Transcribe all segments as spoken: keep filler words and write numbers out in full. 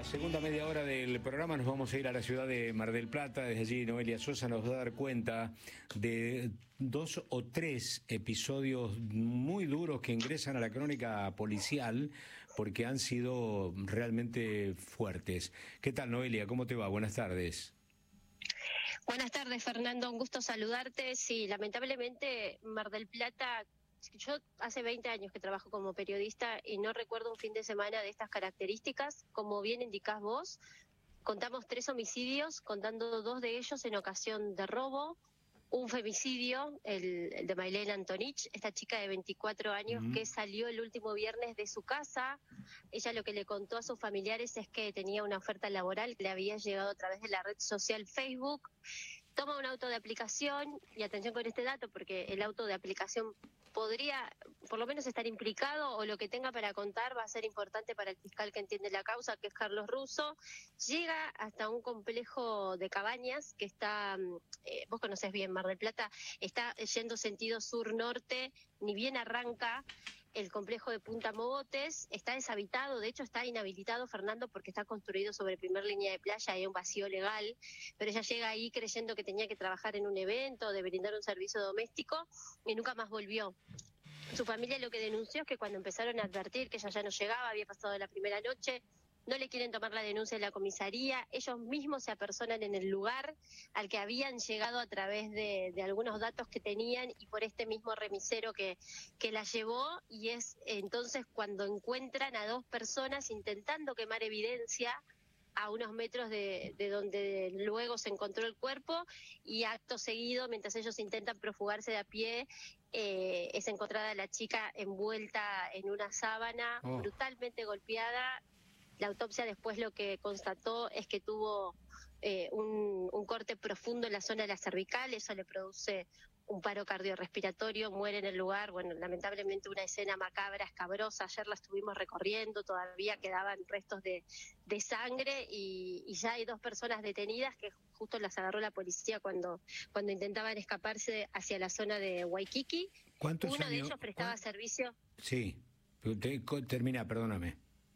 Segunda media hora del programa nos vamos a ir a la ciudad de Mar del Plata. Desde allí Noelia Sosa nos va a dar cuenta de dos o tres episodios muy duros que ingresan a la crónica policial porque han sido realmente fuertes. ¿Qué tal, Noelia? ¿Cómo te va? Buenas tardes. Buenas tardes, Fernando. Un gusto saludarte. Sí, lamentablemente Mar del Plata... Yo hace veinte años que trabajo como periodista y no recuerdo un fin de semana de estas características. Como bien indicás vos, contamos tres homicidios, contando dos de ellos en ocasión de robo, un femicidio, el, el de Maylene Antonich, esta chica de veinticuatro años Mm. que salió el último viernes de su casa. Ella lo que le contó a sus familiares es que tenía una oferta laboral que le había llegado a través de la red social Facebook. Toma un auto de aplicación, y atención con este dato porque el auto de aplicación podría por lo menos estar implicado, o lo que tenga para contar va a ser importante para el fiscal que entiende la causa, que es Carlos Russo. Llega hasta un complejo de cabañas que está, eh, vos conocés bien Mar del Plata, está yendo sentido sur-norte, ni bien arranca el complejo de Punta Mogotes, está deshabitado, de hecho está inhabilitado, Fernando, porque está construido sobre primer línea de playa, hay un vacío legal, pero ella llega ahí creyendo que tenía que trabajar en un evento, de brindar un servicio doméstico, y nunca más volvió. Su familia lo que denunció es que cuando empezaron a advertir que ella ya no llegaba, había pasado la primera noche, no le quieren tomar la denuncia en la comisaría, ellos mismos se apersonan en el lugar al que habían llegado a través de, de algunos datos que tenían y por este mismo remisero que, que la llevó, y es entonces cuando encuentran a dos personas intentando quemar evidencia a unos metros de, de donde luego se encontró el cuerpo, y acto seguido, mientras ellos intentan profugarse de a pie, eh, es encontrada la chica envuelta en una sábana, Oh. brutalmente golpeada. La autopsia después lo que constató es que tuvo eh, un, un corte profundo en la zona de la cervical, eso le produce un paro cardiorrespiratorio, muere en el lugar. Bueno, lamentablemente una escena macabra, escabrosa. Ayer la estuvimos recorriendo, todavía quedaban restos de, de sangre y, y ya hay dos personas detenidas que justo las agarró la policía cuando, cuando intentaban escaparse hacia la zona de Waikiki. ¿Cuántos Uno años? de ellos prestaba ¿Cuán... servicio... Sí, Te- termina, perdóname.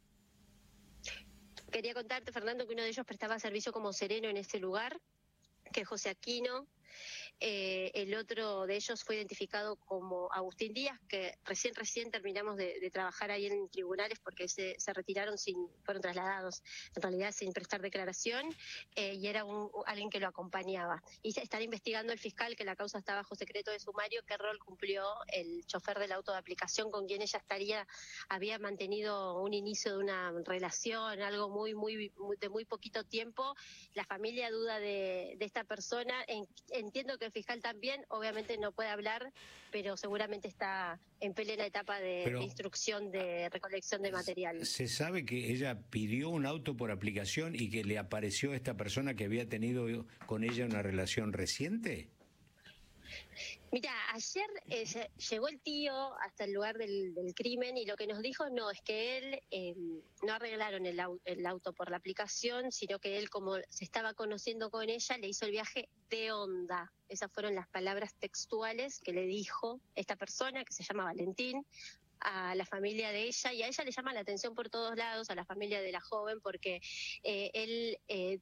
Quería contarte, Fernando, que uno de ellos prestaba servicio como sereno en ese lugar, que es José Aquino. Eh, el otro de ellos fue identificado como Agustín Díaz, que recién recién terminamos de, de trabajar ahí en tribunales porque se, se retiraron, sin fueron trasladados en realidad sin prestar declaración, eh, y era un, alguien que lo acompañaba. Y se están investigando el fiscal, que la causa está bajo secreto de sumario, qué rol cumplió el chofer del auto de aplicación con quien ella estaría, había mantenido un inicio de una relación, algo muy, muy, muy de muy poquito tiempo. La familia duda de, de esta persona. En, Entiendo que el fiscal también, obviamente no puede hablar, pero seguramente está en plena etapa de, Pero, de instrucción, de recolección de material. ¿se sabe que ella pidió un auto por aplicación y que le apareció esta persona que había tenido con ella una relación reciente? Mira, ayer eh, llegó el tío hasta el lugar del, del crimen y lo que nos dijo no es que él eh, no arreglaron el, au el auto por la aplicación, sino que él, como se estaba conociendo con ella, le hizo el viaje de onda. Esas fueron las palabras textuales que le dijo esta persona, que se llama Valentín, a la familia de ella, y a ella le llama la atención por todos lados, a la familia de la joven, porque eh, él eh,